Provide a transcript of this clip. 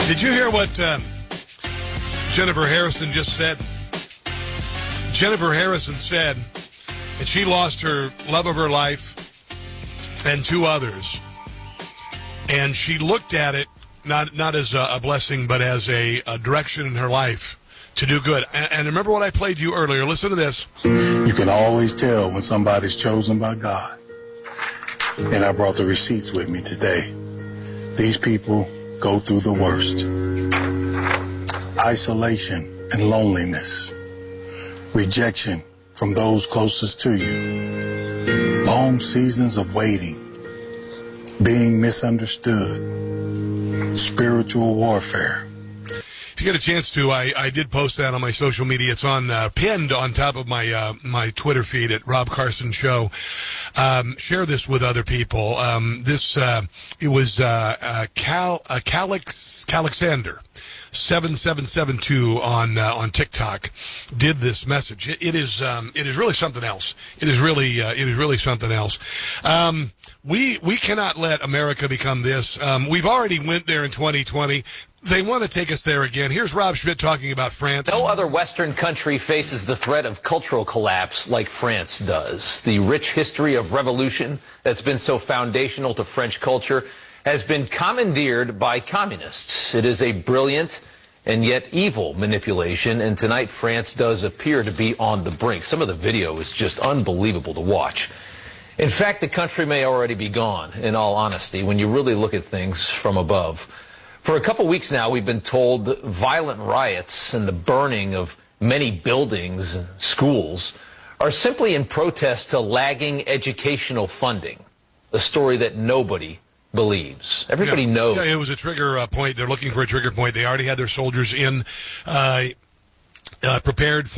Did you hear what Jennifer Harrison just said? Jennifer Harrison said that she lost her love of her life and two others. And she looked at it not as a blessing, but as a direction in her life to do good. And remember what I played you earlier. Listen to this. You can always tell when somebody's chosen by God. And I brought the receipts with me today. These people go through the worst. Isolation and loneliness. Rejection from those closest to you. Long seasons of waiting. Being misunderstood. Spiritual warfare. If you get a chance to, I did post that on my social media. It's on pinned on top of my Twitter feed at Rob Carson Show. Share this with other people. It was Calexander 7772 on TikTok did this message. It is really something else. It is really something else. We cannot let America become this. We've already went there in 2020. They want to take us there again. Here's Rob Schmidt talking about France. No other Western country faces the threat of cultural collapse like France does. The rich history of revolution that's been so foundational to French culture has been commandeered by communists. It is a brilliant and yet evil manipulation, and tonight France does appear to be on the brink. Some of the video is just unbelievable to watch. In fact, the country may already be gone, in all honesty, when you really look at things from above. For a couple weeks now, we've been told violent riots and the burning of many buildings and schools are simply in protest to lagging educational funding, a story that nobody believes. Everybody knows. Yeah, it was a trigger point. They're looking for a trigger point. They already had their soldiers in prepared